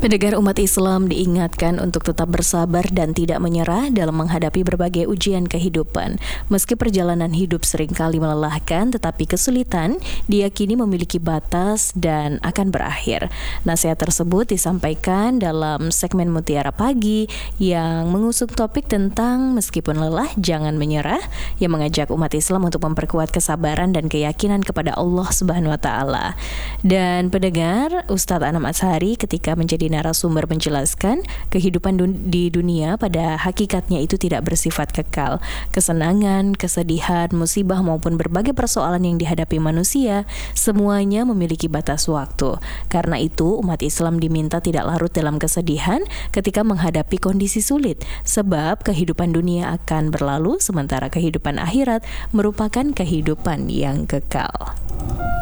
Pendengar umat Islam diingatkan untuk tetap bersabar dan tidak menyerah dalam menghadapi berbagai ujian kehidupan. Meski perjalanan hidup seringkali melelahkan, tetapi kesulitan diyakini memiliki batas dan akan berakhir. Nasihat tersebut disampaikan dalam segmen Mutiara Pagi yang mengusung topik tentang meskipun lelah jangan menyerah, yang mengajak umat Islam untuk memperkuat kesabaran dan keyakinan kepada Allah Subhanahu wa taala. Dan pendengar, Ustadz Anam Azhari ketika menjadi narasumber menjelaskan kehidupan di dunia pada hakikatnya itu tidak bersifat kekal. Kesenangan, kesedihan, musibah maupun berbagai persoalan yang dihadapi manusia semuanya memiliki batas waktu. Karena itu umat Islam diminta tidak larut dalam kesedihan ketika menghadapi kondisi sulit, sebab kehidupan dunia akan berlalu sementara kehidupan akhirat merupakan kehidupan yang kekal.